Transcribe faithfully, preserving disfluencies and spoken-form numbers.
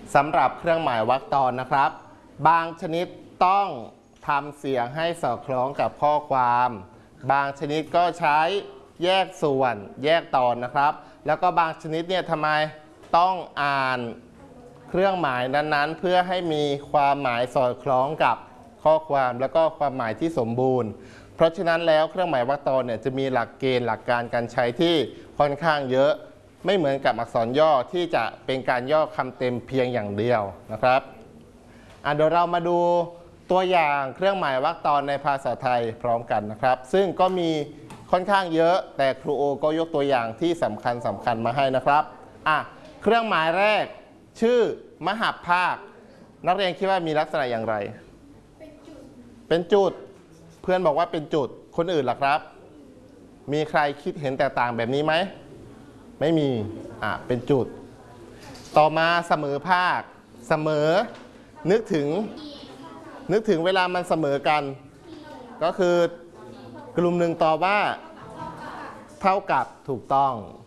สำหรับเครื่องหมายวรรคตอนนะครับบางชนิดต้องทำเสียงให้สอดคล้องกับข้อความบางชนิดก็ใช้แยกส่วนแยกตอนนะครับแล้วก็บางชนิดเนี่ยทำไมต้องอ่านเครื่องหมายนั้นๆเพื่อให้มีความหมายสอดคล้องกับข้อความแล้วก็ความหมายที่สมบูรณ์เพราะฉะนั้นแล้วเครื่องหมายวรรคตอนเนี่ยจะมีหลักเกณฑ์หลักการการใช้ที่ค่อนข้างเยอะไม่เหมือนกับอักษรย่อที่จะเป็นการย่อคำเต็มเพียงอย่างเดียวนะครับอ่ะเดี๋ยวเรามาดูตัวอย่างเครื่องหมายวรรคตอนในภาษาไทยพร้อมกันนะครับซึ่งก็มีค่อนข้างเยอะแต่ครูโอก็ยกตัวอย่างที่สำคัญสำคัญมาให้นะครับอ่ะเครื่องหมายแรกชื่อมหัพภาคนักเรียนคิดว่ามีลักษณะอย่างไรเป็นจุดเป็นจุดเพื่อนบอกว่าเป็นจุดคนอื่นล่ะครับมีใครคิดเห็นแตกต่างแบบนี้ไหมไม่มีอ่ะเป็นจุดต่อมาเสมอภาคเสมอนึกถึงนึกถึงเวลามันเสมอกันก็คือกลุ่มหนึ่งตอบว่าเท่ากับถูกต้อง